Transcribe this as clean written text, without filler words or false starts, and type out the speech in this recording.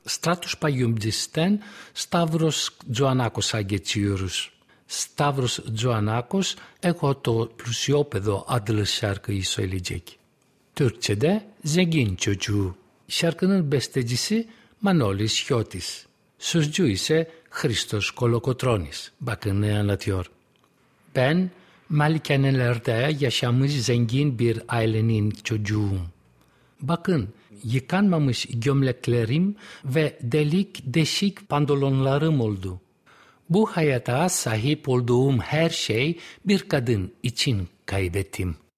Στράτος Παγιομπτιστέν, Σταύρος Τζοανάκος geçiyoruz. Stavros Τζοανάκος, εγώ το plüsiyopedо adlı şarkıyı söyleyecek. Türkçe'de Zengin Çocuğu. Şarkının bestecisi Manolis Hiotis. Sözcü ise Christos Kolokotronis. Bakın ne anlatıyor. Ben Malikanelerde yaşamış zengin bir ailenin çocuğum. Bakın, yıkanmamış gömleklerim ve delik deşik pantolonlarım oldu. Bu hayata sahip olduğum her şey bir kadın için kaybettim.